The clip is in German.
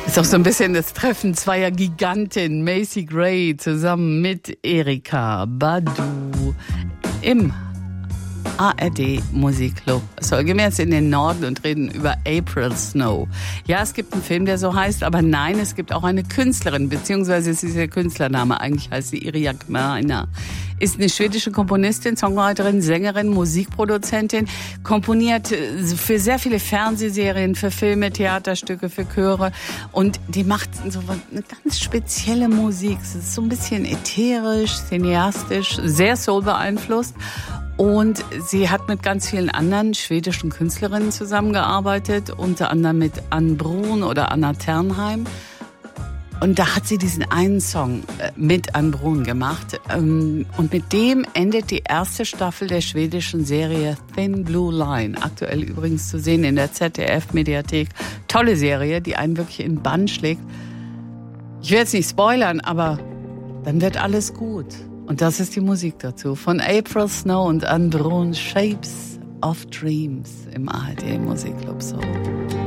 Ist auch so ein bisschen das Treffen zweier Gigantinnen, Macy Gray zusammen mit Erykah Badu im ARD Musikclub. So, gehen wir jetzt in den Norden und reden über April Snow. Ja, es gibt einen Film, der so heißt, aber nein, es gibt auch eine Künstlerin, beziehungsweise es ist ihr Künstlername, eigentlich heißt sie Yrjö. Ist eine schwedische Komponistin, Songwriterin, Sängerin, Musikproduzentin, komponiert für sehr viele Fernsehserien, für Filme, Theaterstücke, für Chöre und die macht so eine ganz spezielle Musik. Es ist so ein bisschen ätherisch, cineastisch, sehr soul beeinflusst. Und sie hat mit ganz vielen anderen schwedischen Künstlerinnen zusammengearbeitet, unter anderem mit Ann Brun oder Anna Ternheim. Und da hat sie diesen einen Song mit Ann Brun gemacht. Und mit dem endet die erste Staffel der schwedischen Serie Thin Blue Line. Aktuell übrigens zu sehen in der ZDF-Mediathek. Tolle Serie, die einen wirklich in den Bann schlägt. Ich will jetzt nicht spoilern, aber dann wird alles gut. Und das ist die Musik dazu. Von April Snow und Ann Brun, Shapes of Dreams im ARD Musikclub Soul.